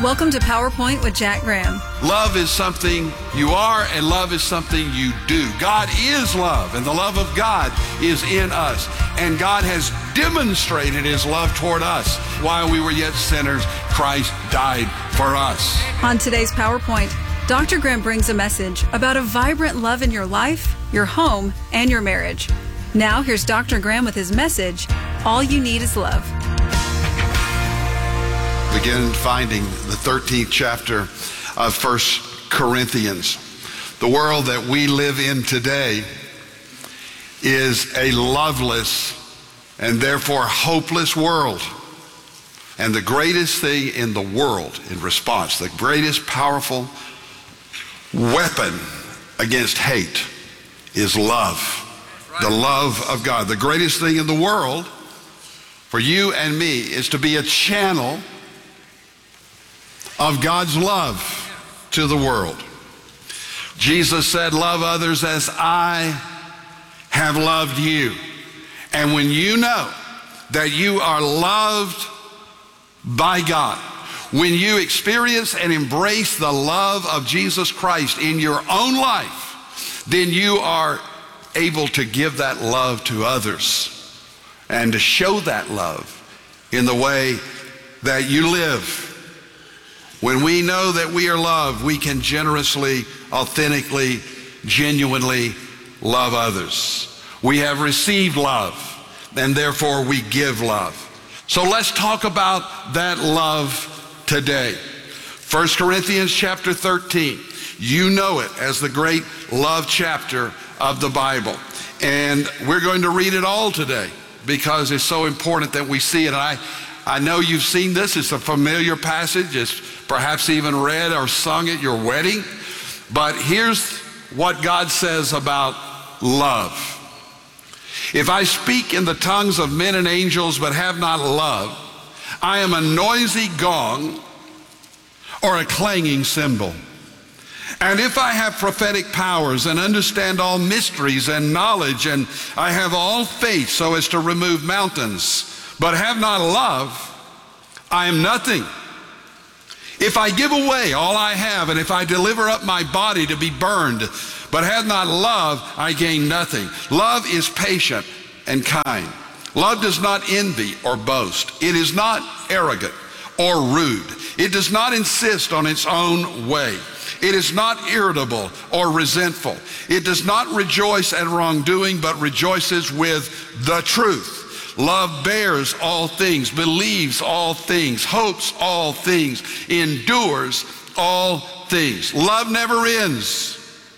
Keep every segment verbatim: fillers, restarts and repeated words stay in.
Welcome to PowerPoint with Jack Graham. Love is something you are, and love is something you do. God is love, and the love of God is in us. And God has demonstrated his love toward us. While we were yet sinners, Christ died for us. On today's PowerPoint, Doctor Graham brings a message about a vibrant love in your life, your home, and your marriage. Now, here's Doctor Graham with his message, All You Need Is Love. Begin finding the thirteenth chapter of First Corinthians. The world that we live in today is a loveless and therefore hopeless world. And the greatest thing in the world in response, the greatest powerful weapon against hate is love. The love of God. The greatest thing in the world for you and me is to be a channel of God's love to the world. Jesus said, love others as I have loved you. And when you know that you are loved by God, when you experience and embrace the love of Jesus Christ in your own life, then you are able to give that love to others and to show that love in the way that you live. When we know that we are loved, we can generously, authentically, genuinely love others. We have received love, and therefore we give love. So let's talk about that love today. First Corinthians chapter thirteen. You know it as the great love chapter of the Bible. And we're going to read it all today because it's so important that we see it. And I, I know you've seen this. It's a familiar passage. It's perhaps even read or sung at your wedding. But here's what God says about love. If I speak in the tongues of men and angels but have not love, I am a noisy gong or a clanging cymbal. And if I have prophetic powers and understand all mysteries and knowledge, and I have all faith so as to remove mountains, but have not love, I am nothing. If I give away all I have, and if I deliver up my body to be burned, but have not love, I gain nothing. Love is patient and kind. Love does not envy or boast. It is not arrogant or rude. It does not insist on its own way. It is not irritable or resentful. It does not rejoice at wrongdoing, but rejoices with the truth. Love bears all things, believes all things, hopes all things, endures all things. Love never ends.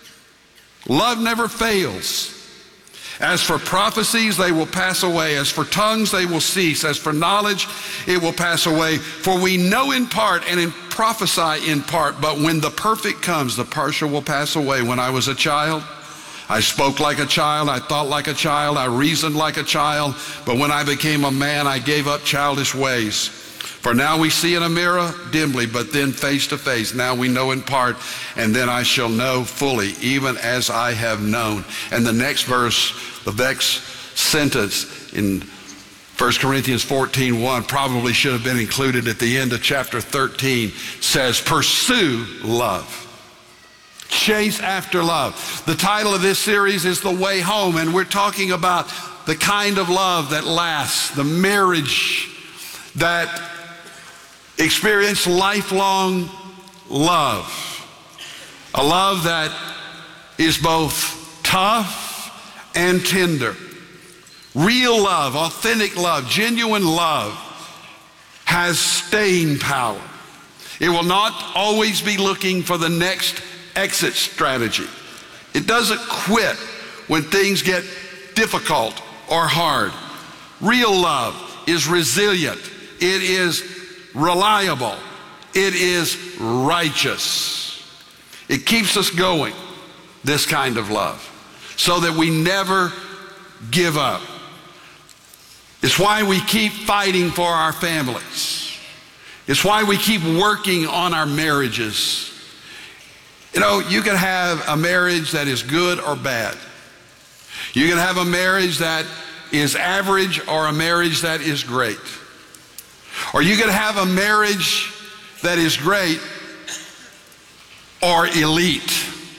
Love never fails. As for prophecies, they will pass away. As for tongues, they will cease. As for knowledge, it will pass away. For we know in part and in prophesy in part, but when the perfect comes, the partial will pass away. When I was a child, I spoke like a child, I thought like a child, I reasoned like a child, but when I became a man, I gave up childish ways. For now we see in a mirror dimly, but then face to face. Now we know in part, and then I shall know fully, even as I have known. And the next verse, the next sentence in First Corinthians fourteen one probably should have been included at the end of chapter thirteen, says, pursue love. Chase after love. The title of this series is The Way Home, and we're talking about the kind of love that lasts, the marriage that experience lifelong love. A love that is both tough and tender. Real love, authentic love, genuine love has staying power. It will not always be looking for the next exit strategy. It doesn't quit when things get difficult or hard. Real love is resilient. It is reliable. It is righteous. It keeps us going, this kind of love, so that we never give up. It's why we keep fighting for our families. It's why we keep working on our marriages. You know, you can have a marriage that is good or bad. You can have a marriage that is average or a marriage that is great. Or you can have a marriage that is great or elite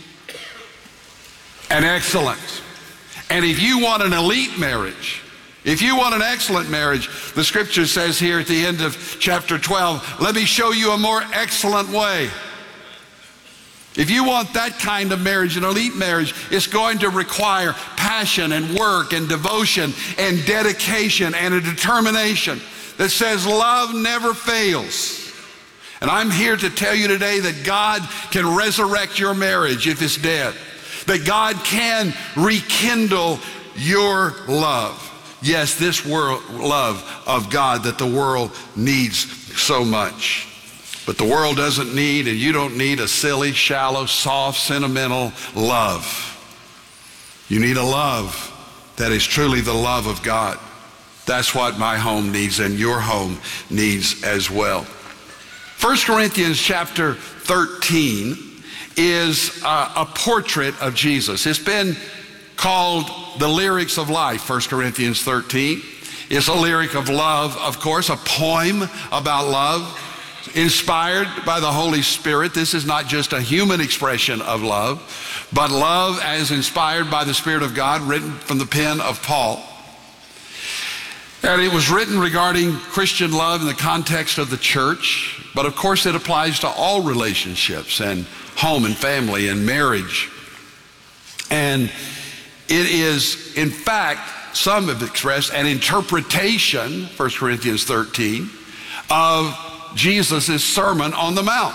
and excellent. And if you want an elite marriage, if you want an excellent marriage, the scripture says here at the end of chapter twelve, let me show you a more excellent way. If you want that kind of marriage, an elite marriage, it's going to require passion and work and devotion and dedication and a determination that says love never fails. And I'm here to tell you today that God can resurrect your marriage if it's dead, that God can rekindle your love. Yes, this world love of God that the world needs so much. But the world doesn't need, and you don't need, a silly, shallow, soft, sentimental love. You need a love that is truly the love of God. That's what my home needs, and your home needs as well. First Corinthians chapter thirteen is a, a portrait of Jesus. It's been called the lyrics of life, First Corinthians thirteen. It's a lyric of love, of course, a poem about love, inspired by the Holy Spirit. This is not just a human expression of love, but love as inspired by the Spirit of God, written from the pen of Paul. And it was written regarding Christian love in the context of the church, but of course it applies to all relationships and home and family and marriage. And it is, in fact, some have expressed an interpretation, First Corinthians thirteen, of Jesus' Sermon on the Mount.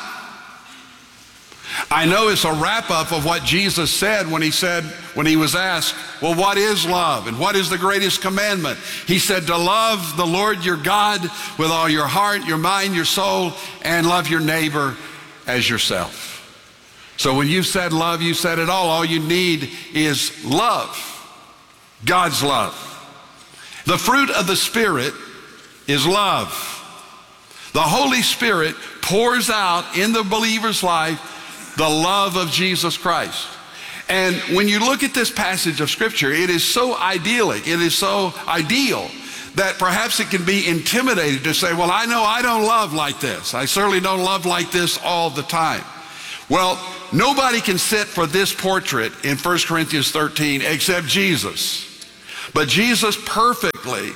I know it's a wrap-up of what Jesus said when he said, when he was asked, well, what is love and what is the greatest commandment? He said to love the Lord your God with all your heart, your mind, your soul, and love your neighbor as yourself. So when you said love, you said it all. All you need is love, God's love. The fruit of the Spirit is love. The Holy Spirit pours out in the believer's life the love of Jesus Christ. And when you look at this passage of Scripture, it is so idyllic, it is so ideal that perhaps it can be intimidating to say, well, I know I don't love like this. I certainly don't love like this all the time. Well, nobody can sit for this portrait in First Corinthians thirteen except Jesus. But Jesus perfectly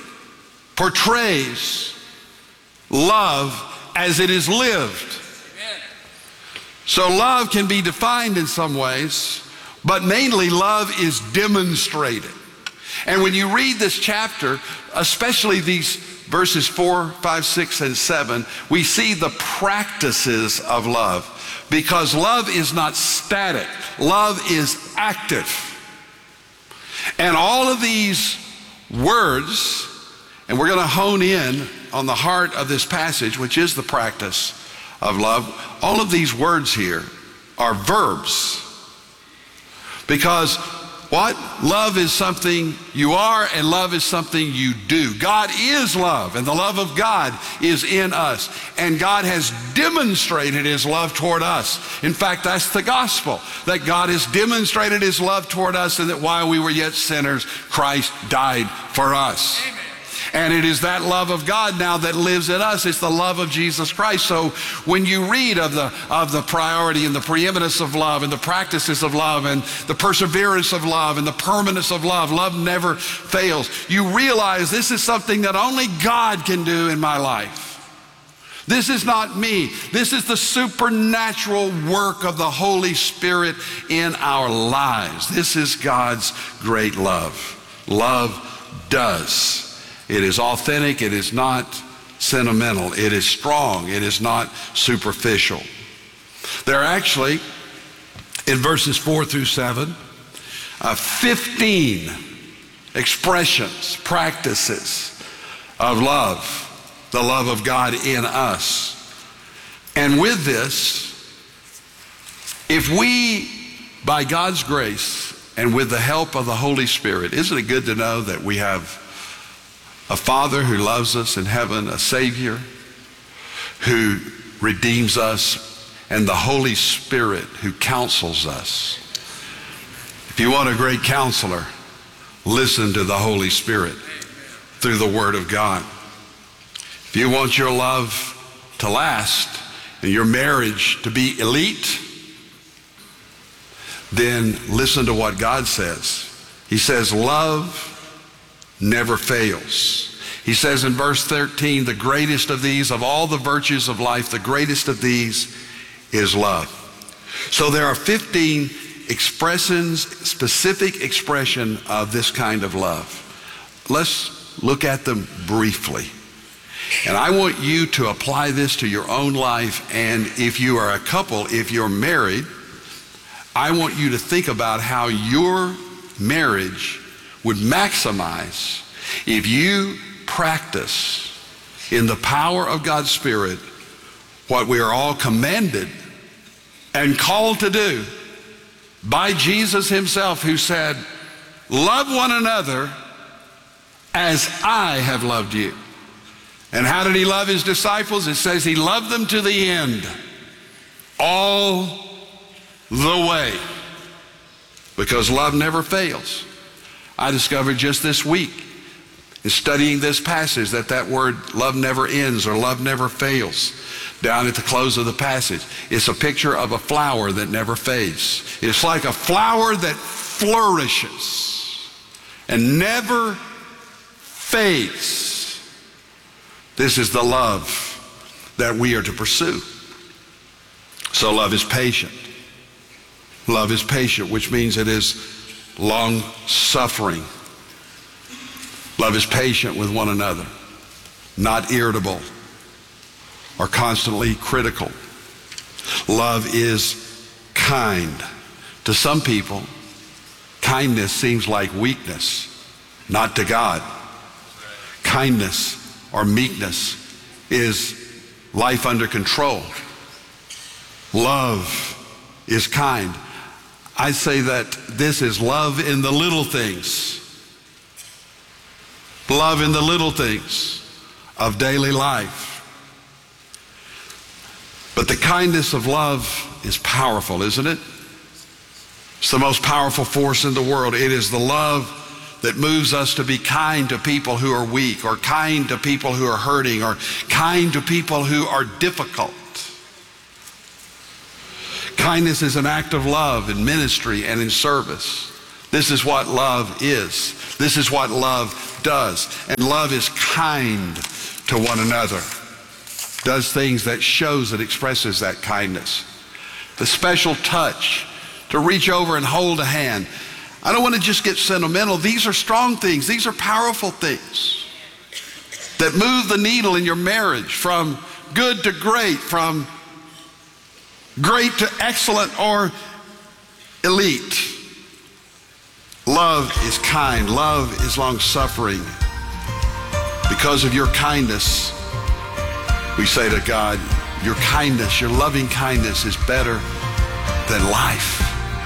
portrays love as it is lived. Amen. So love can be defined in some ways, but mainly love is demonstrated. And when you read this chapter, especially these verses four, five, six, and seven, we see the practices of love, because love is not static. Love is active. And all of these words, and we're going to hone in on the heart of this passage, which is the practice of love. All of these words here are verbs. Because what? Love is something you are, and love is something you do. God is love, and the love of God is in us. And God has demonstrated his love toward us. In fact, that's the gospel, that God has demonstrated his love toward us, and that while we were yet sinners, Christ died for us. Amen. And it is that love of God now that lives in us. It's the love of Jesus Christ. So when you read of the, of the priority and the preeminence of love and the practices of love and the perseverance of love and the permanence of love, love never fails. You realize this is something that only God can do in my life. This is not me. This is the supernatural work of the Holy Spirit in our lives. This is God's great love. Love does. It is authentic. It is not sentimental. It is strong. It is not superficial. There are actually, in verses four through seven, uh, fifteen expressions, practices of love, the love of God in us. And with this, if we, by God's grace and with the help of the Holy Spirit, isn't it good to know that we have a Father who loves us in heaven, a Savior who redeems us, and the Holy Spirit who counsels us? If you want a great counselor, listen to the Holy Spirit through the Word of God. If you want your love to last and your marriage to be elite, then listen to what God says. He says, love never fails. He says in verse thirteen, the greatest of these, of all the virtues of life, the greatest of these is love. So there are fifteen expressions, specific expression of this kind of love. Let's look at them briefly. And I want you to apply this to your own life. And if you are a couple, if you're married, I want you to think about how your marriage would maximize if you practice in the power of God's Spirit what we are all commanded and called to do by Jesus himself, who said, love one another as I have loved you. And how did he love his disciples? It says he loved them to the end, all the way, because love never fails. I discovered just this week in studying this passage that that word love never ends or love never fails down at the close of the passage. It's a picture of a flower that never fades. It's like a flower that flourishes and never fades. This is the love that we are to pursue. So love is patient. Love is patient, which means it is long-suffering. Love is patient with one another, not irritable or constantly critical. Love is kind. To some people, kindness seems like weakness, not to God. Kindness or meekness is life under control. Love is kind. I say that this is love in the little things. Love in the little things of daily life. But the kindness of love is powerful, isn't it? It's the most powerful force in the world. It is the love that moves us to be kind to people who are weak, or kind to people who are hurting, or kind to people who are difficult. Kindness is an act of love in ministry and in service. This is what love is. This is what love does. And love is kind to one another. Does things that shows it expresses that kindness. The special touch to reach over and hold a hand. I don't want to just get sentimental. These are strong things. These are powerful things that move the needle in your marriage from good to great, from great to excellent or elite. Love is kind. Love is long-suffering. Because of your kindness, we say to God, your kindness, your loving kindness is better than life.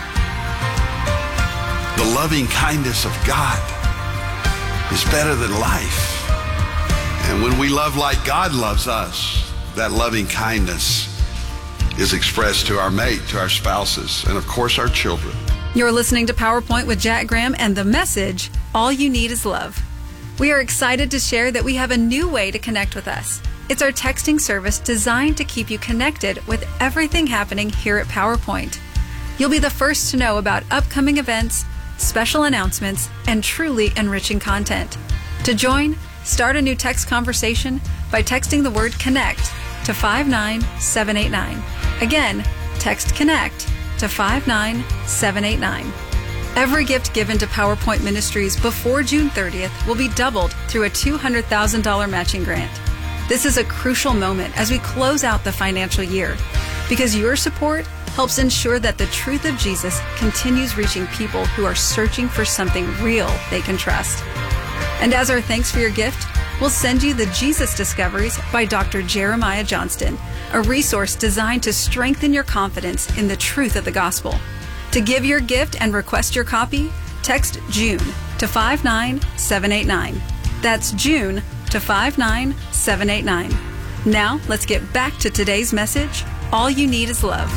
The loving kindness of God is better than life. And when we love like God loves us, that loving kindness is expressed to our mate, to our spouses, and of course our children. You're listening to PowerPoint with Jack Graham and the message, all you need is love. We are excited to share that we have a new way to connect with us. It's our texting service designed to keep you connected with everything happening here at PowerPoint. You'll be the first to know about upcoming events, special announcements, and truly enriching content. To join, start a new text conversation by texting the word CONNECT to five nine seven eight nine. Again, text CONNECT to five nine seven eight nine. Every gift given to PowerPoint Ministries before June thirtieth will be doubled through a two hundred thousand dollars matching grant. This is a crucial moment as we close out the financial year, because your support helps ensure that the truth of Jesus continues reaching people who are searching for something real they can trust. And as our thanks for your gift, we'll send you the Jesus Discoveries by Doctor Jeremiah Johnston, a resource designed to strengthen your confidence in the truth of the gospel. To give your gift and request your copy, text June to five nine seven eight nine. That's June to five nine seven eight nine. Now, let's get back to today's message. All you need is love.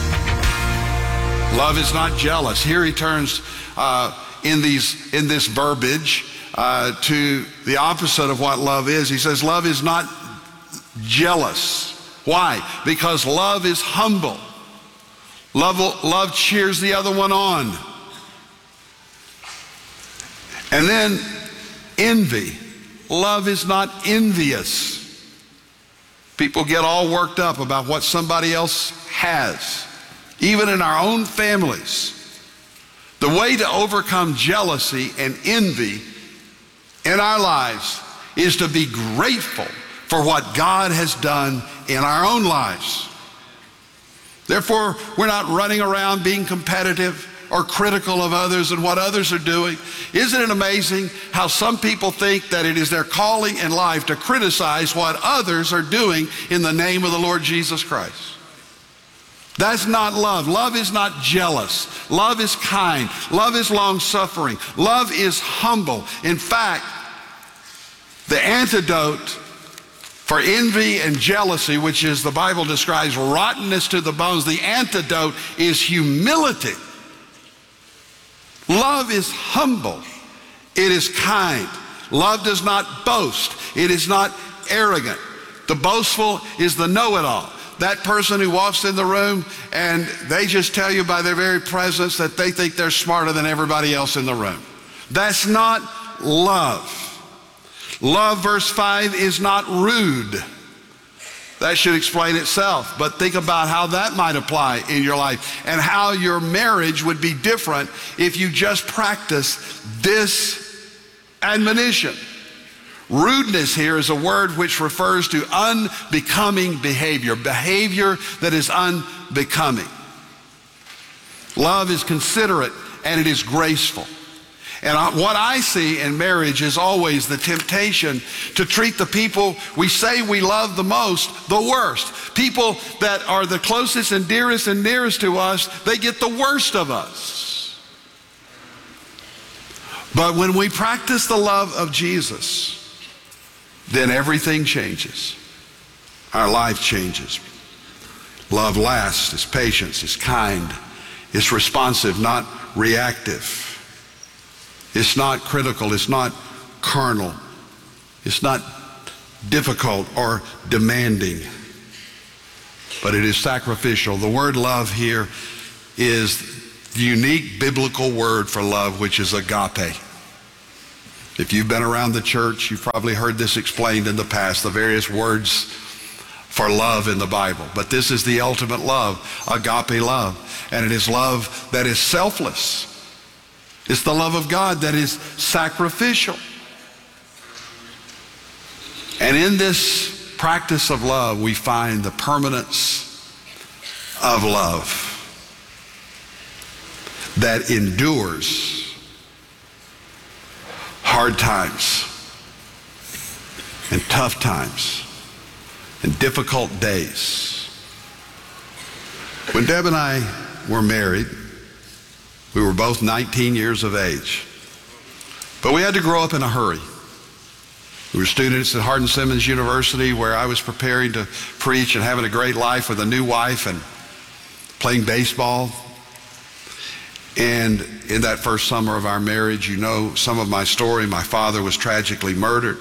Love is not jealous. Here he turns uh, in these in this verbiage uh, to the opposite of what love is. He says love is not jealous. Why? Because love is humble. Love, love cheers the other one on. And then envy. Love is not envious. People get all worked up about what somebody else has, even in our own families. The way to overcome jealousy and envy in our lives is to be grateful for what God has done in our own lives. Therefore, we're not running around being competitive or critical of others and what others are doing. Isn't it amazing how some people think that it is their calling in life to criticize what others are doing in the name of the Lord Jesus Christ? That's not love. Love is not jealous. Love is kind. Love is long-suffering. Love is humble. In fact, the antidote for envy and jealousy, which is the Bible describes rottenness to the bones, the antidote is humility. Love is humble. It is kind. Love does not boast. It is not arrogant. The boastful is the know-it-all. That person who walks in the room and they just tell you by their very presence that they think they're smarter than everybody else in the room. That's not love. Love, verse five, is not rude. That should explain itself. But think about how that might apply in your life and how your marriage would be different if you just practice this admonition. Rudeness here is a word which refers to unbecoming behavior, behavior that is unbecoming. Love is considerate and it is graceful. And I, what I see in marriage is always the temptation to treat the people we say we love the most the worst. People that are the closest and dearest and nearest to us, they get the worst of us. But when we practice the love of Jesus, then everything changes. Our life changes. Love lasts, it's patient, it's kind, it's responsive, not reactive. It's not critical, it's not carnal, it's not difficult or demanding, but it is sacrificial. The word love here is the unique biblical word for love, which is agape. If you've been around the church, you've probably heard this explained in the past, the various words for love in the Bible. But this is the ultimate love, agape love. And it is love that is selfless. It's the love of God that is sacrificial. And in this practice of love, we find the permanence of love that endures hard times and tough times and difficult days. When Deb and I were married, we were both nineteen years of age. But we had to grow up in a hurry. We were students at Hardin Simmons University, where I was preparing to preach and having a great life with a new wife and playing baseball. And in that first summer of our marriage, you know some of my story. My father was tragically murdered.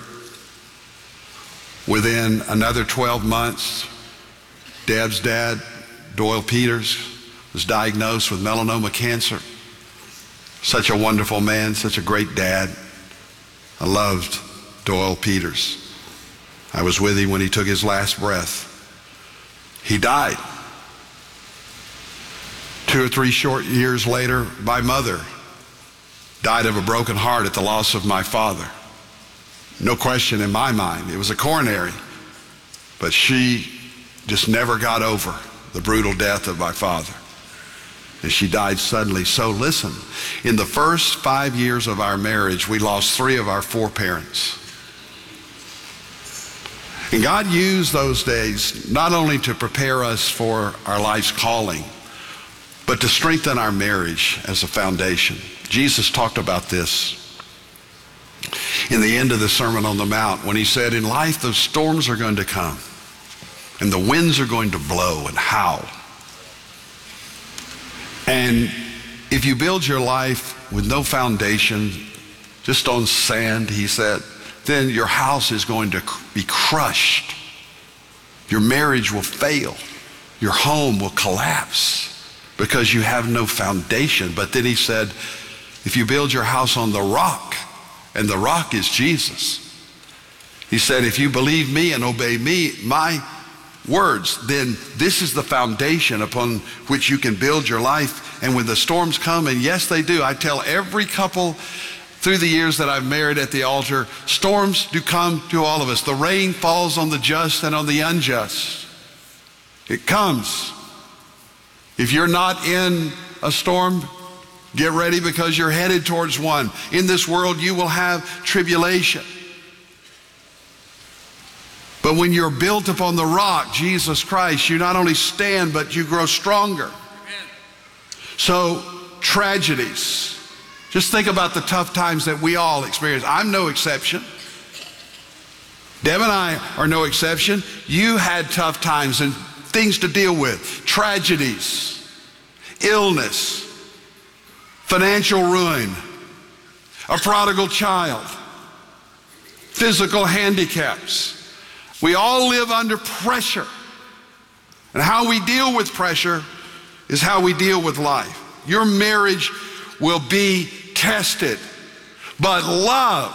Within another twelve months, Deb's dad, Doyle Peters, was diagnosed with melanoma cancer. Such a wonderful man, such a great dad. I loved Doyle Peters. I was with him when he took his last breath. He died. Two or three short years later, my mother died of a broken heart at the loss of my father. No question in my mind, it was a coronary, but she just never got over the brutal death of my father. And she died suddenly. So listen, in the first five years of our marriage, we lost three of our four parents. And God used those days not only to prepare us for our life's calling, but to strengthen our marriage as a foundation. Jesus talked about this in the end of the Sermon on the Mount when he said, in life, those storms are going to come and the winds are going to blow and howl. And if you build your life with no foundation, just on sand, he said, then your house is going to be crushed Your marriage will fail. Your home will collapse because you have no foundation. But then he said, if you build your house on the rock, and the rock is Jesus. He said, if you believe me and obey me, my words, then this is the foundation upon which you can build your life. And when the storms come, and yes, they do, I tell every couple through the years that I've married at the altar, storms do come to all of us. The rain falls on the just and on the unjust. It comes. If you're not in a storm, get ready because you're headed towards one. In this world, you will have tribulation. But when you're built upon the rock, Jesus Christ, you not only stand, but you grow stronger. Amen. So, tragedies. Just think about the tough times that we all experience. I'm no exception. Deb and I are no exception. You had tough times and things to deal with. Tragedies, illness, financial ruin, a prodigal child, physical handicaps. We all live under pressure. And how we deal with pressure is how we deal with life. Your marriage will be tested, but love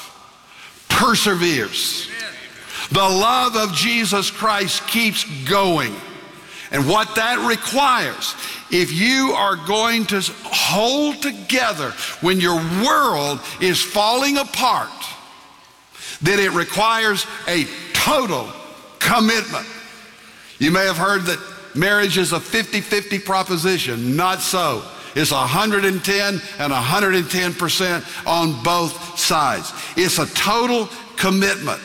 perseveres. The love of Jesus Christ keeps going. And what that requires, if you are going to hold together when your world is falling apart, then it requires a total commitment. You may have heard that marriage is a fifty-fifty proposition. Not so. It's one hundred ten and one hundred ten percent on both sides. It's a total commitment.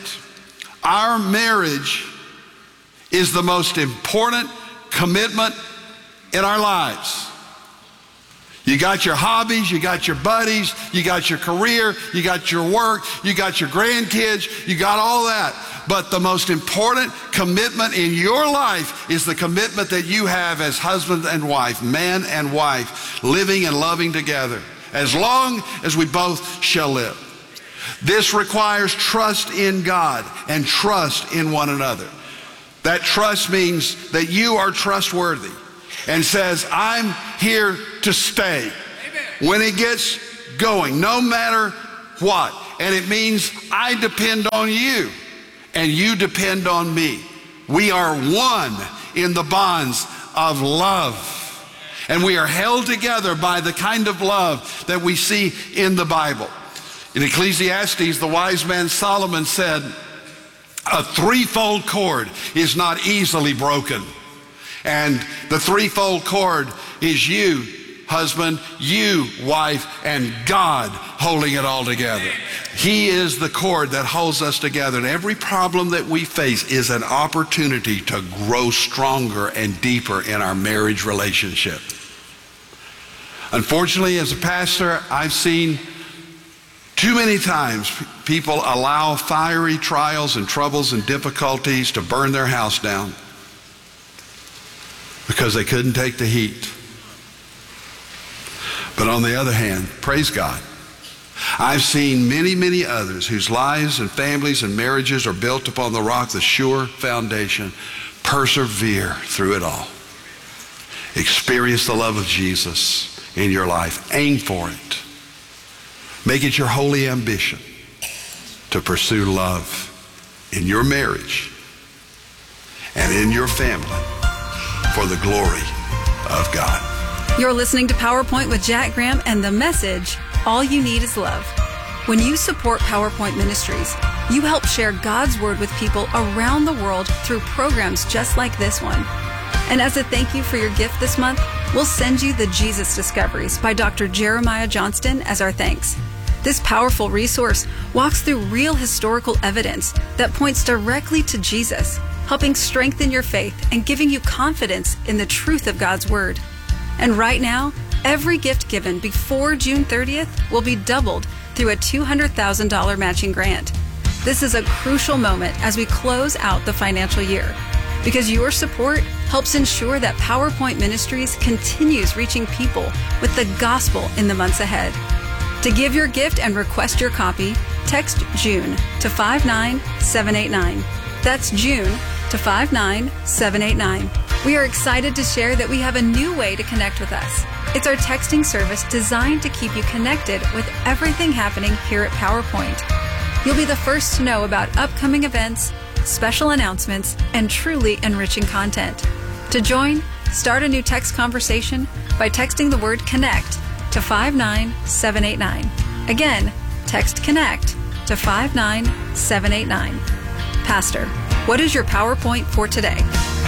Our marriage is the most important commitment in our lives. You got your hobbies, you got your buddies, you got your career, you got your work, you got your grandkids, you got all that. But the most important commitment in your life is the commitment that you have as husband and wife, man and wife, living and loving together, as long as we both shall live. This requires trust in God and trust in one another. That trust means that you are trustworthy and says, I'm here to stay. Amen. When it gets going, no matter what. And it means I depend on you and you depend on me. We are one in the bonds of love. And we are held together by the kind of love that we see in the Bible. In Ecclesiastes, the wise man Solomon said, a threefold cord is not easily broken. And the threefold cord is you, husband, you, wife, and God holding it all together. He is the cord that holds us together. And every problem that we face is an opportunity to grow stronger and deeper in our marriage relationship. Unfortunately, as a pastor, I've seen too many times people allow fiery trials and troubles and difficulties to burn their house down because they couldn't take the heat. But on the other hand, praise God, I've seen many, many others whose lives and families and marriages are built upon the rock, the sure foundation, persevere through it all. Experience the love of Jesus in your life. Aim for it. Make it your holy ambition to pursue love in your marriage and in your family for the glory of God. You're listening to PowerPoint with Jack Graham, and the message, all you need is love. When you support PowerPoint Ministries, you help share God's word with people around the world through programs just like this one. And as a thank you for your gift this month, we'll send you the Jesus Discoveries by Doctor Jeremiah Johnston as our thanks. This powerful resource walks through real historical evidence that points directly to Jesus, helping strengthen your faith and giving you confidence in the truth of God's word. And right now, every gift given before June thirtieth will be doubled through a two hundred thousand dollars matching grant. This is a crucial moment as we close out the financial year, because your support helps ensure that PowerPoint Ministries continues reaching people with the gospel in the months ahead. To give your gift and request your copy, text June to five nine seven eight nine. That's June to five nine seven eight nine. We are excited to share that we have a new way to connect with us. It's our texting service designed to keep you connected with everything happening here at PowerPoint. You'll be the first to know about upcoming events, special announcements, and truly enriching content. To join, start a new text conversation by texting the word CONNECT to five nine seven eight nine. Again, text CONNECT to five nine seven eight nine. Pastor, what is your PowerPoint for today?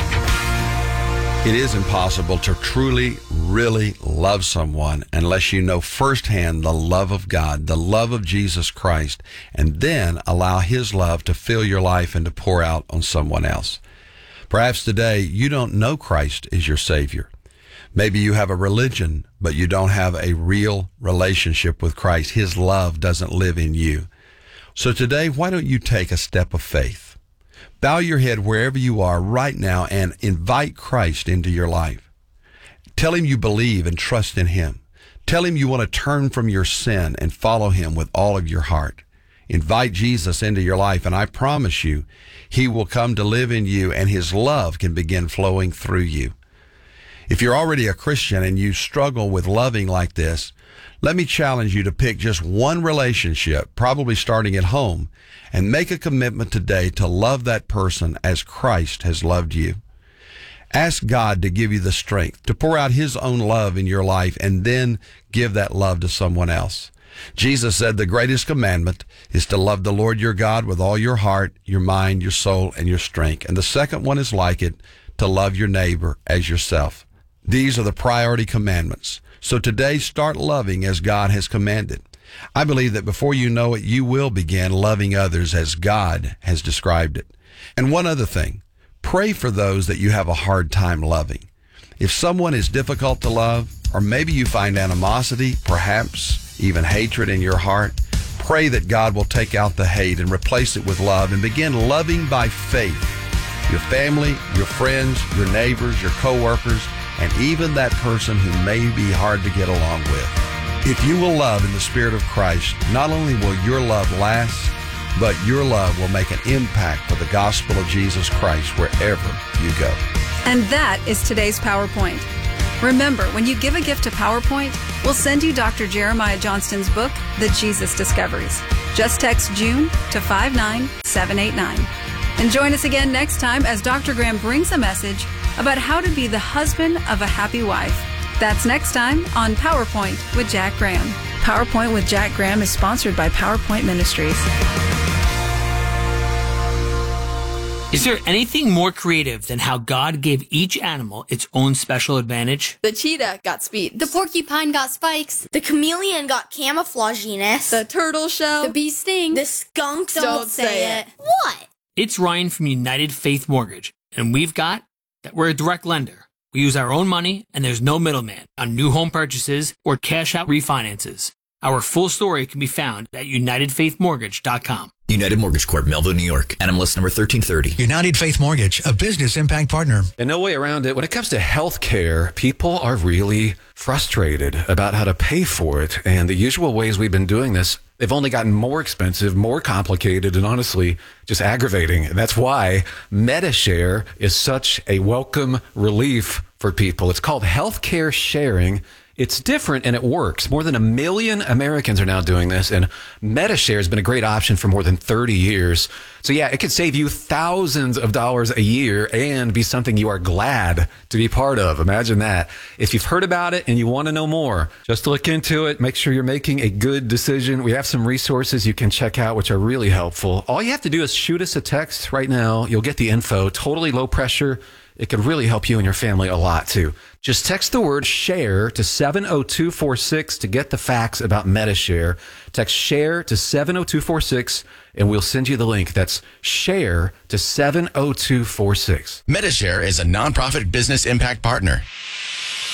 It is impossible to truly, really love someone unless you know firsthand the love of God, the love of Jesus Christ, and then allow His love to fill your life and to pour out on someone else. Perhaps today you don't know Christ as your Savior. Maybe you have a religion, but you don't have a real relationship with Christ. His love doesn't live in you. So today, why don't you take a step of faith? Bow your head wherever you are right now and invite Christ into your life. Tell Him you believe and trust in Him. Tell Him you want to turn from your sin and follow Him with all of your heart. Invite Jesus into your life, and I promise you, He will come to live in you, and His love can begin flowing through you. If you're already a Christian and you struggle with loving like this, let me challenge you to pick just one relationship, probably starting at home, and make a commitment today to love that person as Christ has loved you. Ask God to give you the strength to pour out His own love in your life and then give that love to someone else. Jesus said the greatest commandment is to love the Lord your God with all your heart, your mind, your soul, and your strength. And the second one is like it, to love your neighbor as yourself. These are the priority commandments. So today, start loving as God has commanded. I believe that before you know it, you will begin loving others as God has described it. And one other thing, pray for those that you have a hard time loving. If someone is difficult to love, or maybe you find animosity, perhaps even hatred in your heart, pray that God will take out the hate and replace it with love and begin loving by faith your family, your friends, your neighbors, your coworkers, and even that person who may be hard to get along with. If you will love in the Spirit of Christ, not only will your love last, but your love will make an impact for the gospel of Jesus Christ wherever you go. And that is today's PowerPoint. Remember, when you give a gift to PowerPoint, we'll send you Doctor Jeremiah Johnston's book, The Jesus Discoveries. Just text June to five nine seven eight nine. And join us again next time as Doctor Graham brings a message about how to be the husband of a happy wife. That's next time on PowerPoint with Jack Graham. PowerPoint with Jack Graham is sponsored by PowerPoint Ministries. Is there anything more creative than how God gave each animal its own special advantage? The cheetah got speed. The porcupine got spikes. The chameleon got camouflaginess. The turtle shell. The bee sting. The skunk don't, Don't say, say it. it. What? It's Ryan from United Faith Mortgage, and we've got that we're a direct lender. We use our own money, and there's no middleman on new home purchases or cash out refinances. Our full story can be found at united faith mortgage dot com. United Mortgage Corp, Melville, New York. N M L S number thirteen thirty. United Faith Mortgage, a business impact partner. And no way around it. When it comes to healthcare, people are really frustrated about how to pay for it. And the usual ways we've been doing this, they've only gotten more expensive, more complicated, and honestly, just aggravating. And that's why Medi-Share is such a welcome relief for people. It's called healthcare sharing. It's different and it works. More than a million Americans are now doing this, and Medi-Share has been a great option for more than thirty years. So yeah, it could save you thousands of dollars a year and be something you are glad to be part of. Imagine that. If you've heard about it and you want to know more, just look into it. Make sure you're making a good decision. We have some resources you can check out, which are really helpful. All you have to do is shoot us a text right now. You'll get the info. Totally low pressure. It could really help you and your family a lot, too. Just text the word SHARE to seven oh two four six to get the facts about Medi-Share. Text SHARE to seven oh two four six, and we'll send you the link. That's SHARE to seven oh two four six. Medi-Share is a nonprofit business impact partner.